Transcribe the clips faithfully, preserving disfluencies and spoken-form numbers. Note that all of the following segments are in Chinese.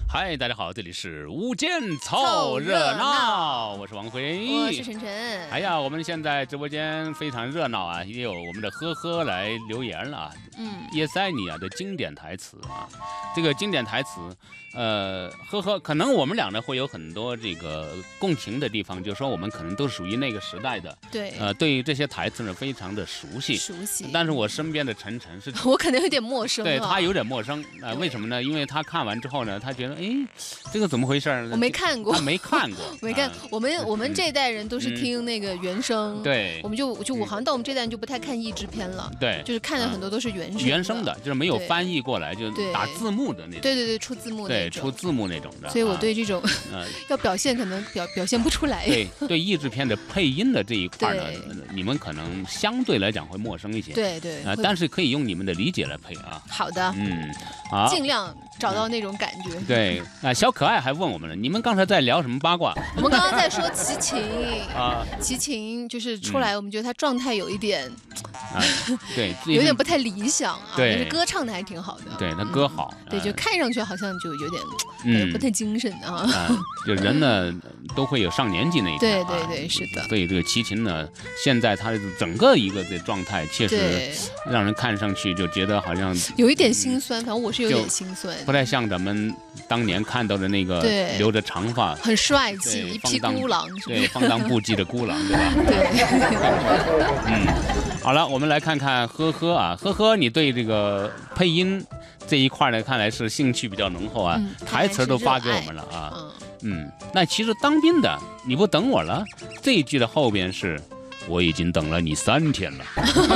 嗨，大家好，这里是午间凑热闹，我是王辉， 我是晨晨。 哎呀，我们现在直播间非常热闹啊，也有我们的呵呵来留言了啊。嗯，叶塞尼亚的经典台词啊，这个经典台词，呃，呵呵，可能我们俩呢会有很多这个共情的地方，就是说我们可能都属于那个时代的， 对， 呃，对于这些台词呢非常的熟悉， 熟悉。 但是我身边的晨晨是， 我可能有点陌生、啊， 对他有点陌生，啊、呃，为什么呢？因为他看完之后呢，他觉得，哎，这个怎么回事呢？ 我没看过， 他没看过， 没看。啊、我们我们这一代人都是听那个原声， 嗯、对， 我们就就我好像到我们这代人就不太看译制片了， 对， 就是看的很多都是原声的， 原声的，就是没有翻译过来，就打字幕的那种， 对对对，出字幕对，出字幕那种的。 所以我对这种、啊、要表现可能表表现不出来。 对对，译制片的配音的这一块呢，你们可能相对来讲会陌生一些， 对对啊，但是可以用你们的理解来配啊。 好的， 嗯，好， 尽量找到那种感觉。 对，啊，小可爱还问我们了，你们刚才在聊什么八卦？ 我们刚刚在说齐秦啊， 齐秦就是出来，我们觉得他状态有一点， 啊，对， 有点不太理想啊。 对， 但是歌唱的还挺好的。 对他歌好， 对，就看上去好像就有点，嗯，不太精神啊。 啊，就人呢都会有上年纪那一天。 对对对，是的。 所以这个齐秦呢，现在他的整个一个的状态，确实让人看上去就觉得好像有一点心酸，反正我是有点心酸， 不太像咱们当年看到的那个留着长发、 很帅气一匹孤狼， 对，放荡不羁的孤狼，对吧？ 对。 嗯，好了，我们来看看呵呵啊，呵呵，你对这个配音这一块呢，看来是兴趣比较浓厚啊， 嗯、 台词都发给我们了啊。嗯, 嗯，那其实当兵的你不等我了，这一句的后边是。我已经等了你三天了。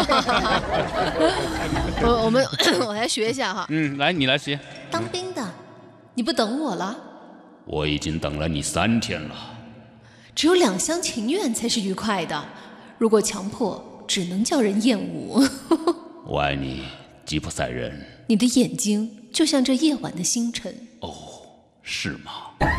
我我们我来学一下哈。 嗯，来你来学。 当兵的，你不等我了？ 我已经等了你三天了。 只有两厢情愿才是愉快的，如果强迫，只能叫人厌恶。 我爱你，吉普赛人。 你的眼睛就像这夜晚的星辰。 哦，是吗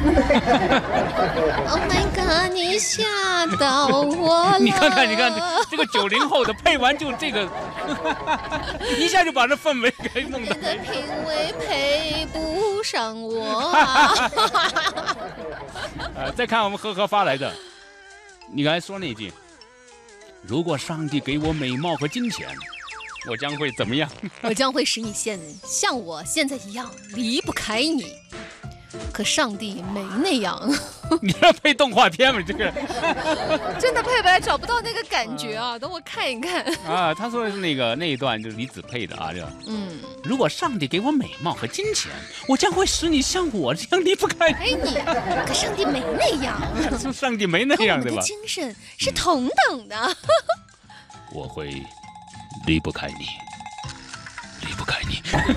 ？Oh my god！ 你吓到我了！ 你看看，你看这个九零后的配完就这个，一下就把这氛围给弄的。 你的品味配不上我、啊。 呃，再看我们呵呵发来的，你刚才说那句：“如果上帝给我美貌和金钱，我将会怎么样？” 我将会使你现像我现在一样离不开你。可上帝没那样。 你要配动画片吗？这个真的配不来，找不到那个感觉啊！等我看一看啊。他说的是那个那一段就是李子配的啊，这个嗯，如果上帝给我美貌和金钱，我将会使你像我这样离不开。 哎，你可上帝没那样， 上帝没那样对吧？ 我们的精神是同等的。嗯、 我会离不开你。离不开你。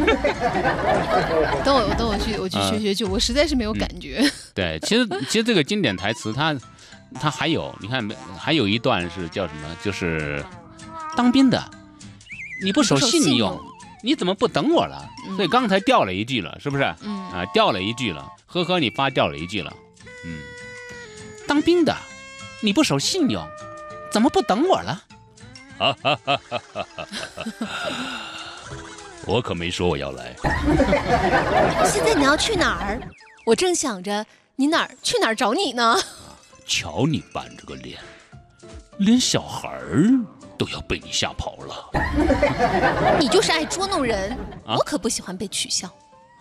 等我等我去我去学学剧、嗯，我实在是没有感觉。 嗯、对，其实其实这个经典台词，它它还有，你看还有一段是叫什么？就是当兵的，你不守信用，你怎么不等我了？嗯、所以刚才掉了一句了，是不是？嗯啊，掉了一句了。呵呵，你发掉了一句了。嗯，当兵的，你不守信用，怎么不等我了？哈哈哈哈哈哈！我可没说我要来。 现在你要去哪儿？我正想着你哪儿去哪儿找你呢。 瞧你板着个脸，连小孩儿都要被你吓跑了。你就是爱捉弄人，啊、我可不喜欢被取笑。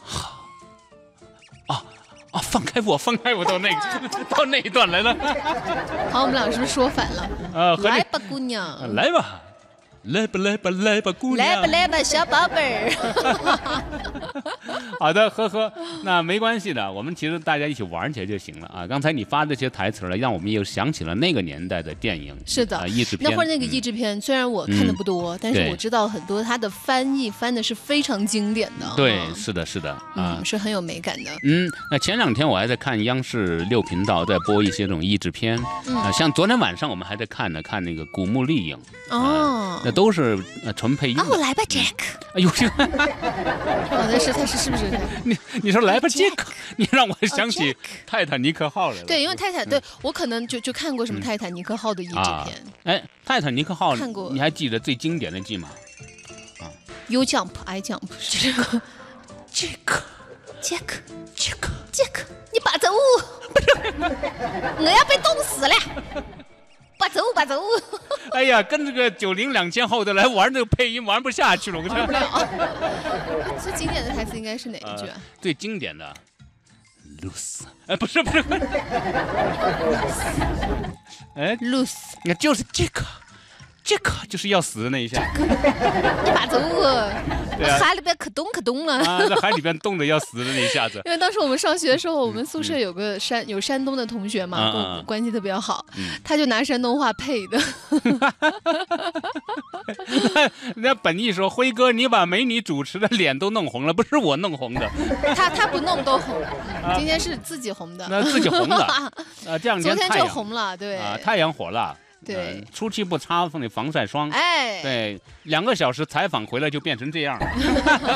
啊啊！放开我，放开我，到那到那一段来了。 好，我们俩是不是说反了？啊，来吧，姑娘， 来吧。来吧来吧来吧，姑娘！ 来吧来吧，小宝贝儿。 好的，呵呵，那没关系的，我们其实大家一起玩起来就行了啊。刚才你发这些台词了，让我们又想起了那个年代的电影， 是的， 啊、译制片。 那会儿那个译制片、嗯，虽然我看的不多、嗯，但是我知道很多它的翻译翻的是非常经典的。 对，嗯、是的，是的， 啊、嗯，是很有美感的。 嗯，那前两天我还在看央视六频道在播一些这种译制片，嗯、啊，像昨天晚上我们还在看呢，看那个《古墓丽影》哦。啊都是呃纯配音。 啊，我来吧 ，Jack。 哎呦， 好的是他是是不是？ 你你说来吧 ，Jack， 你让我想起泰坦尼克号来了。 对，因为泰坦，对我可能就就看过什么泰坦尼克号的译制片。 哎，泰坦尼克号看过， 你还记得最经典的句吗？ 啊 ，You jump, I jump， 这个 Jack。 杰克， 杰克， 杰克，你别走，我要被冻死了。别走，别走。 哎呀，跟这个九零两千后的来玩这个配音玩不下去了，我玩不了。最经典的台词应该是哪一句啊？ 呃、最经典的 ，loose， 哎，不是不是，哎 ，loose， 你看就是这个。这个就是要死的那一下， 你别走啊！对啊，海里边可冻可冻啊！ 啊，在海里边冻的要死的那一下子。 因为当时我们上学的时候，我们宿舍有个山有山东的同学嘛，跟我们关系特别好，他就拿山东话配的。 那本意说，辉哥，你把美女主持的脸都弄红了，不是我弄红的。 他他不弄都红，今天是自己红的。 那自己红的啊，这两天昨天就红了，对啊，太阳火了。 对、 呃，出去不擦那防晒霜， 哎， 对，两个小时采访回来就变成这样了。